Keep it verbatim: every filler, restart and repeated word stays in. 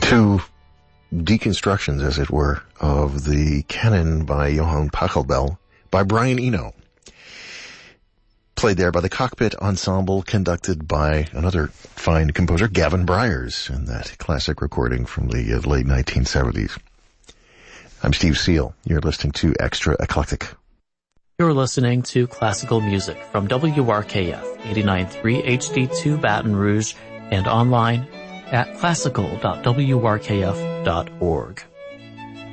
Two deconstructions, as it were, of the canon by Johann Pachelbel by Brian Eno. Played there by the Cockpit Ensemble, conducted by another fine composer, Gavin Bryars, in that classic recording from the uh, late nineteen seventies. I'm Steve Seal. You're listening to Extra Eclectic. You're listening to classical music from W R K F eighty-nine point three H D two Baton Rouge and online at classical dot w r k f dot org.